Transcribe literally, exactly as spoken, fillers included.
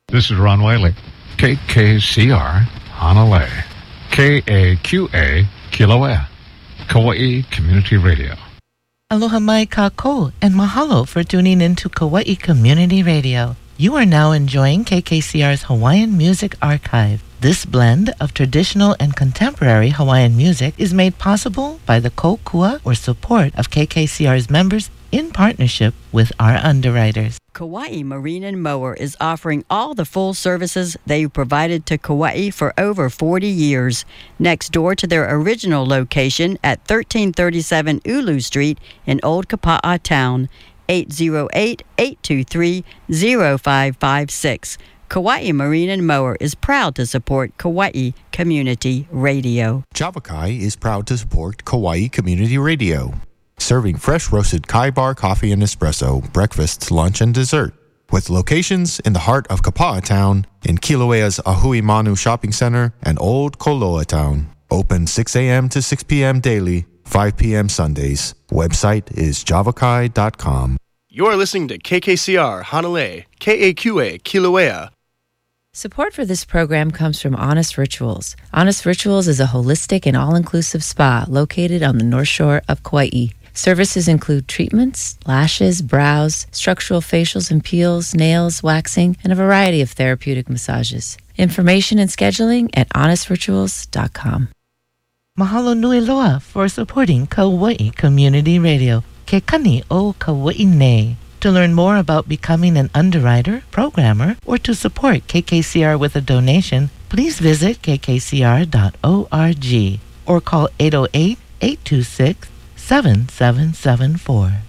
This is Ron Whaley, K K C R, Honolulu, K A Q A, Kilauea, Kauai Community Radio. Aloha mai kākou, and mahalo for tuning into Kauai Community Radio. You are now enjoying K K C R's Hawaiian Music Archive. This blend of traditional and contemporary Hawaiian music is made possible by the kokua or support of K K C R's members in partnership with our underwriters. Kauai Marine and Mower is offering all the full services they've provided to Kauai for over forty years. Next door to their original location at thirteen thirty-seven Ulu Street in Old Kapa'a Town, eight zero eight, eight two three, zero five five six. Kauai Marine and Mower is proud to support Kauai Community Radio. Java Kai is proud to support Kauai Community Radio, serving fresh roasted Kai Bar coffee and espresso, breakfast, lunch, and dessert. With locations in the heart of Kapa'a Town, in Kilauea's Ahui Manu Shopping Center, and Old Koloa Town. Open six a.m. to six p.m. daily, five p.m. Sundays. Website is javakai dot com. You're listening to K K C R Hanalei, K A Q A Kilauea. Support for this program comes from Honest Rituals. Honest Rituals is a holistic and all-inclusive spa located on the North Shore of Kauai. Services include treatments, lashes, brows, structural facials and peels, nails, waxing, and a variety of therapeutic massages. Information and scheduling at honest rituals dot com. Mahalo nui loa for supporting Kauai Community Radio. Ke kani o Kauai nei. To learn more about becoming an underwriter, programmer, or to support K K C R with a donation, please visit k k c r dot org or call eight oh eight, eight two six, seven seven seven four.